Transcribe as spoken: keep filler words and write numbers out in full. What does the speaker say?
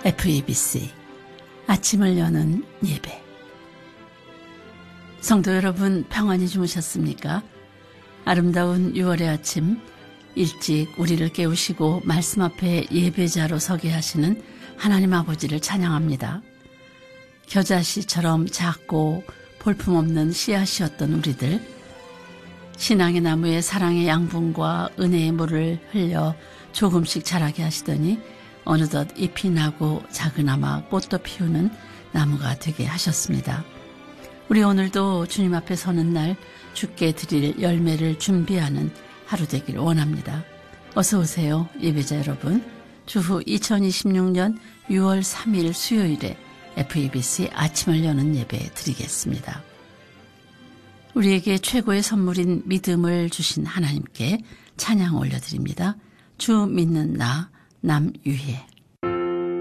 에프이비씨 아침을 여는 예배. 성도 여러분, 평안히 주무셨습니까? 아름다운 유월의 아침, 일찍 우리를 깨우시고 말씀 앞에 예배자로 서게 하시는 하나님 아버지를 찬양합니다. 겨자씨처럼 작고 볼품없는 씨앗이었던 우리들, 신앙의 나무에 사랑의 양분과 은혜의 물을 흘려 조금씩 자라게 하시더니 어느덧 잎이 나고 작은아마 꽃도 피우는 나무가 되게 하셨습니다. 우리 오늘도 주님 앞에 서는 날 주께 드릴 열매를 준비하는 하루 되길 원합니다. 어서 오세요, 예배자 여러분. 주후 이천이십육년 유월 삼일 수요일에 에프이비씨 아침을 여는 예배 드리겠습니다. 우리에게 최고의 선물인 믿음을 주신 하나님께 찬양 올려드립니다. 주 믿는 나 남유혜.